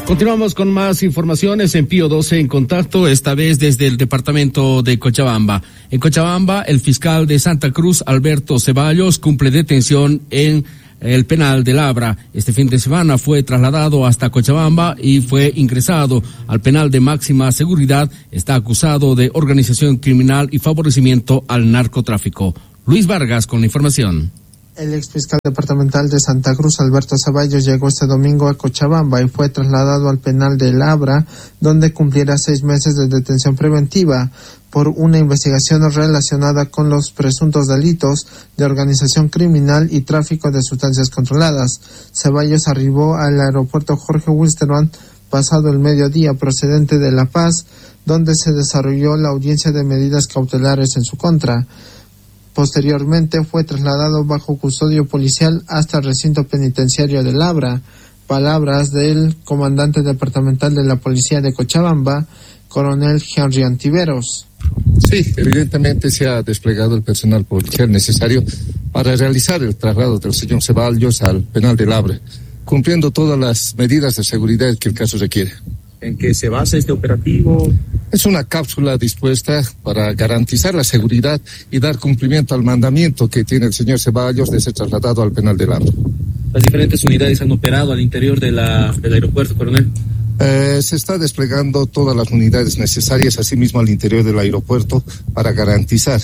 Continuamos con más informaciones en Pío 12 en contacto, esta vez desde el departamento de Cochabamba. En Cochabamba, el fiscal de Santa Cruz, Alberto Ceballos, cumple detención en el penal de Labra. Este fin de semana fue trasladado hasta Cochabamba y fue ingresado al penal de máxima seguridad. Está acusado de organización criminal y favorecimiento al narcotráfico. Luis Vargas con la información. El exfiscal departamental de Santa Cruz, Alberto Ceballos, llegó este domingo a Cochabamba y fue trasladado al penal de Labra, donde cumplirá 6 meses de detención preventiva por una investigación relacionada con los presuntos delitos de organización criminal y tráfico de sustancias controladas. Ceballos arribó al aeropuerto Jorge Wilstermann pasado el mediodía procedente de La Paz, donde se desarrolló la audiencia de medidas cautelares en su contra. Posteriormente fue trasladado bajo custodia policial hasta el recinto penitenciario de Labra. Palabras del comandante departamental de la policía de Cochabamba, coronel Henry Antiveros. Sí, evidentemente se ha desplegado el personal policial necesario para realizar el traslado del señor Ceballos al penal de Labra, cumpliendo todas las medidas de seguridad que el caso requiere. ¿En qué se basa este operativo? Es una cápsula dispuesta para garantizar la seguridad y dar cumplimiento al mandamiento que tiene el señor Ceballos de ser trasladado al penal de Labra. ¿Las diferentes unidades han operado al interior del aeropuerto, coronel? Se está desplegando todas las unidades necesarias, asimismo al interior del aeropuerto, para garantizar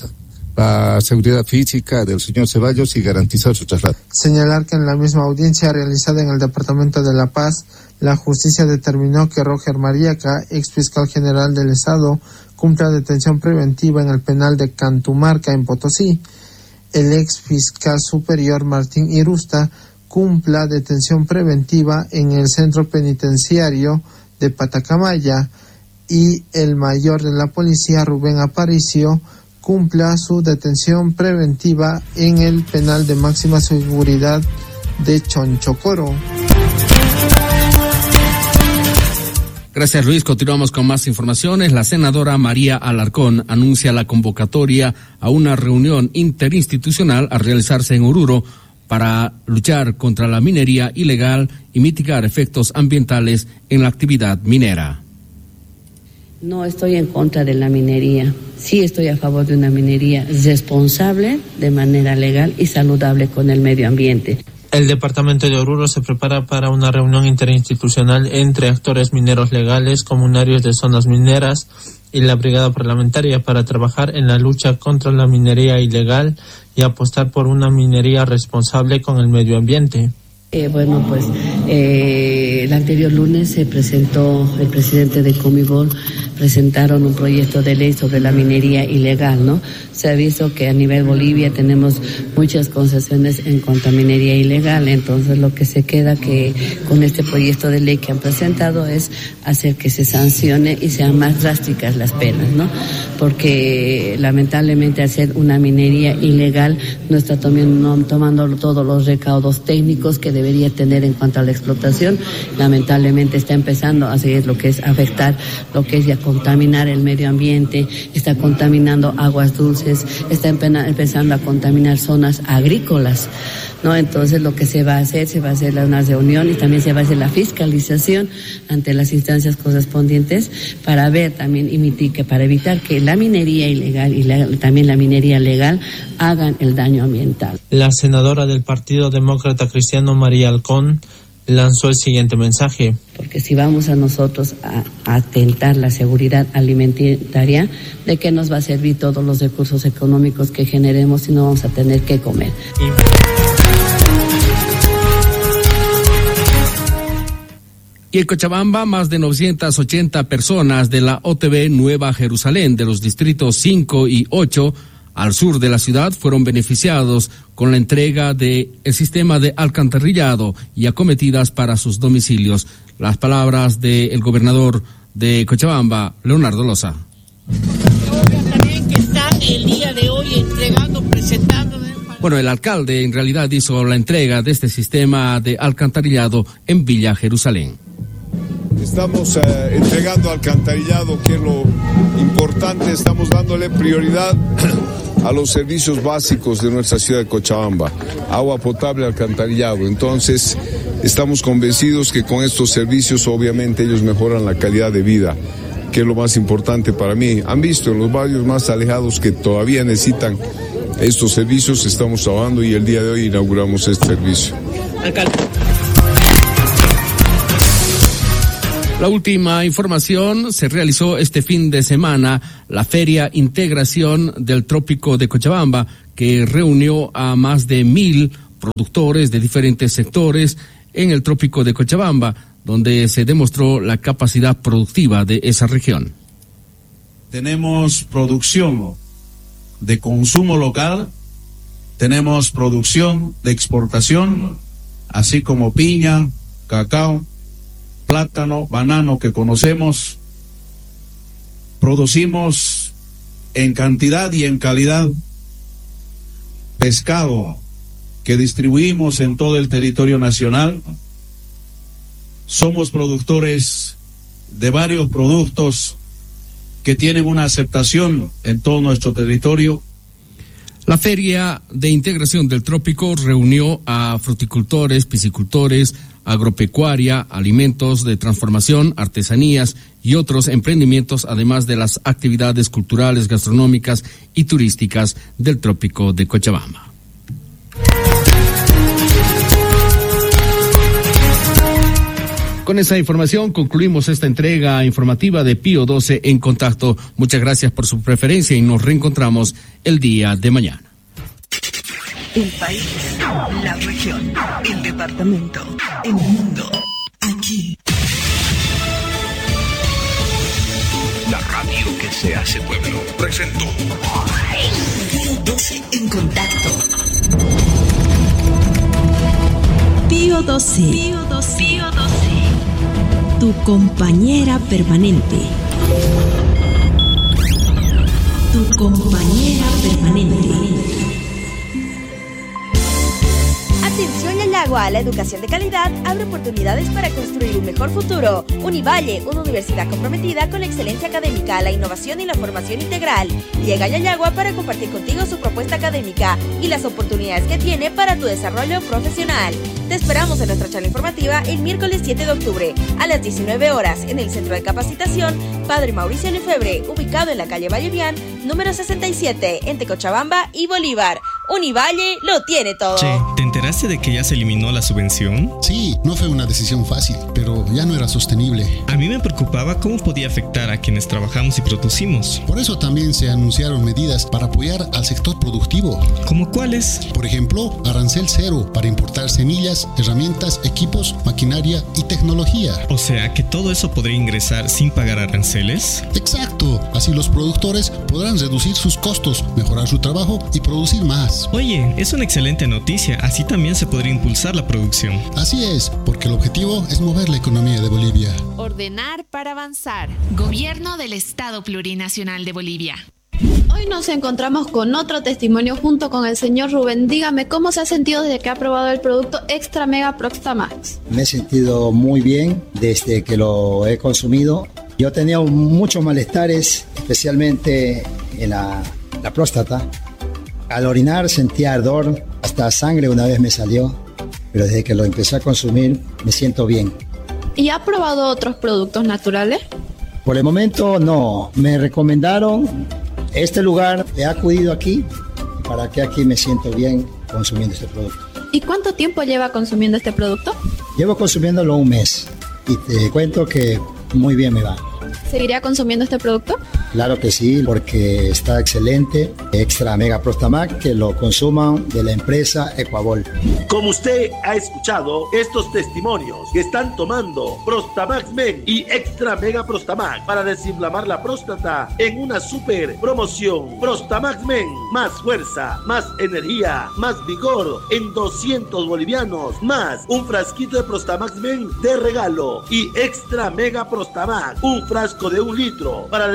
la seguridad física del señor Ceballos y garantizar su traslado. Señalar que en la misma audiencia realizada en el departamento de La Paz, la justicia determinó que Roger Mariaca, ex fiscal general del Estado, cumpla detención preventiva en el penal de Cantumarca en Potosí. El ex fiscal superior Martín Irusta cumpla detención preventiva en el centro penitenciario de Patacamaya y el mayor de la policía Rubén Aparicio cumpla su detención preventiva en el penal de máxima seguridad de Chonchocoro. Gracias, Luis. Continuamos con más informaciones. La senadora María Alarcón anuncia la convocatoria a una reunión interinstitucional a realizarse en Oruro para luchar contra la minería ilegal y mitigar efectos ambientales en la actividad minera. No estoy en contra de la minería. Sí estoy a favor de una minería responsable, de manera legal y saludable con el medio ambiente. El departamento de Oruro se prepara para una reunión interinstitucional entre actores mineros legales, comunarios de zonas mineras y la brigada parlamentaria para trabajar en la lucha contra la minería ilegal y apostar por una minería responsable con el medio ambiente. El anterior lunes se presentó, el presidente de Comibol presentaron un proyecto de ley sobre la minería ilegal, ¿no? Se ha visto que a nivel Bolivia tenemos muchas concesiones en cuanto a minería ilegal, entonces lo que se queda que con este proyecto de ley que han presentado es hacer que se sancione y sean más drásticas las penas, ¿no? Porque lamentablemente hacer una minería ilegal no está tomando todos los recaudos técnicos que debería tener en cuanto a la explotación. Lamentablemente está empezando a hacer lo que es afectar, lo que es ya contaminar el medio ambiente, está contaminando aguas dulces, está empezando a contaminar zonas agrícolas, ¿no? Entonces lo que se va a hacer una reunión y también se va a hacer la fiscalización ante las instancias correspondientes para ver también para evitar que la minería ilegal y también la minería legal hagan el daño ambiental. La senadora del Partido Demócrata Cristiano, María Alarcón, lanzó el siguiente mensaje. Porque si vamos a nosotros a atentar la seguridad alimentaria, ¿de qué nos va a servir todos los recursos económicos que generemos si no vamos a tener que comer? Y en Cochabamba, más de 980 personas de la OTB Nueva Jerusalén, de los distritos 5 y 8, al sur de la ciudad, fueron beneficiados con la entrega del sistema de alcantarillado y acometidas para sus domicilios. Las palabras del gobernador de Cochabamba, Leonardo Loza. También que está el día de hoy entregando, presentando. Bueno, el alcalde en realidad hizo la entrega de este sistema de alcantarillado en Villa Jerusalén. Estamos entregando alcantarillado, que es lo importante. Estamos dándole prioridad a los servicios básicos de nuestra ciudad de Cochabamba, agua potable, alcantarillado. Entonces, estamos convencidos que con estos servicios obviamente ellos mejoran la calidad de vida, que es lo más importante para mí. Han visto en los barrios más alejados que todavía necesitan estos servicios, estamos trabajando y el día de hoy inauguramos este servicio. Alcalde. La última información: se realizó este fin de semana la Feria Integración del Trópico de Cochabamba, que reunió a más de 1,000 productores de diferentes sectores en el Trópico de Cochabamba, donde se demostró la capacidad productiva de esa región. Tenemos producción de consumo local, tenemos producción de exportación, así como piña, cacao, plátano, banano que conocemos. Producimos en cantidad y en calidad pescado que distribuimos en todo el territorio nacional. Somos productores de varios productos que tienen una aceptación en todo nuestro territorio. La Feria de Integración del Trópico reunió a fruticultores, piscicultores, agropecuaria, alimentos de transformación, artesanías y otros emprendimientos, además de las actividades culturales, gastronómicas y turísticas del Trópico de Cochabamba. Con esa información concluimos esta entrega informativa de Pío 12 en Contacto. Muchas gracias por su preferencia y nos reencontramos el día de mañana. El país, la región, el departamento, el mundo, aquí. La radio que se hace pueblo presentó Pío 12 en Contacto. Pío 12. Pío 12. Pío 12. Tu compañera permanente. Tu compañera permanente. Atención Yayagua, la educación de calidad abre oportunidades para construir un mejor futuro. Univalle, una universidad comprometida con la excelencia académica, la innovación y la formación integral. Llega a Yayagua para compartir contigo su propuesta académica y las oportunidades que tiene para tu desarrollo profesional. Te esperamos en nuestra charla informativa el miércoles 7 de octubre a las 19 horas en el Centro de Capacitación Padre Mauricio Lefebvre, ubicado en la calle Vallevián, número 67, entre Cochabamba y Bolívar. Univalle lo tiene todo. Che, ¿te enteraste de que ya se eliminó la subvención? Sí, no fue una decisión fácil, pero ya no era sostenible. A mí me preocupaba cómo podía afectar a quienes trabajamos y producimos. Por eso también se anunciaron medidas para apoyar al sector productivo. ¿Cómo cuáles? Por ejemplo, arancel cero para importar semillas, herramientas, equipos, maquinaria y tecnología. O sea, que todo eso podría ingresar sin pagar aranceles. Exacto, así los productores podrán reducir sus costos, mejorar su trabajo y producir más. Oye, es una excelente noticia, así también se podría impulsar la producción. Así es, porque el objetivo es mover la economía de Bolivia. Ordenar para avanzar. Gobierno del Estado Plurinacional de Bolivia. Hoy nos encontramos con otro testimonio junto con el señor Rubén. Dígame, ¿cómo se ha sentido desde que ha probado el producto Extra Mega Prostamax? Me he sentido muy bien desde que lo he consumido. Yo tenía muchos malestares, especialmente en la próstata. Al orinar sentía ardor, hasta sangre una vez me salió, pero desde que lo empecé a consumir me siento bien. ¿Y ha probado otros productos naturales? Por el momento no, me recomendaron este lugar, he acudido aquí, para que aquí me siento bien consumiendo este producto. ¿Y cuánto tiempo lleva consumiendo este producto? Llevo consumiéndolo un mes y te cuento que muy bien me va. ¿Seguiría consumiendo este producto? Claro que sí, porque está excelente. Extra Mega Prostamax, que lo consuman de la empresa Ecuabol. Como usted ha escuchado, estos testimonios que están tomando Prostamax Men y Extra Mega Prostamax para desinflamar la próstata en una super promoción. Prostamax Men, más fuerza, más energía, más vigor en 200 bolivianos, más un frasquito de Prostamax Men de regalo y Extra Mega Prostamax, un frasco de 1 litro para desinflamar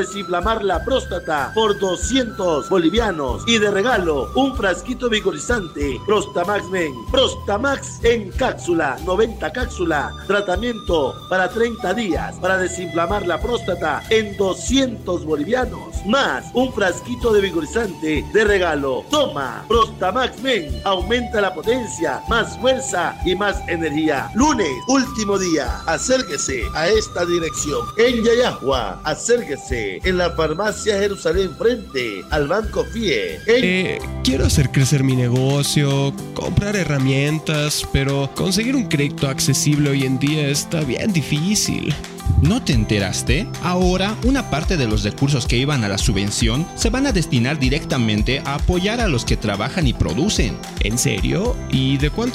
desinflamar la próstata por 200 bolivianos. Y de regalo, un frasquito vigorizante Prostamax Men. Prostamax en cápsula, 90 cápsulas. Tratamiento para 30 días para desinflamar la próstata en 200 bolivianos. Más un frasquito de vigorizante de regalo. Toma Prostamax Men. Aumenta la potencia, más fuerza y más energía. Lunes, último día. Acérquese a esta dirección. En Yayahua, acérquese en la farmacia Jerusalén frente al Banco FIE. Quiero hacer crecer mi negocio, comprar herramientas, pero conseguir un crédito accesible hoy en día está bien difícil. ¿No te enteraste? Ahora, una parte de los recursos que iban a la subvención se van a destinar directamente a apoyar a los que trabajan y producen. ¿En serio? ¿Y de cuánto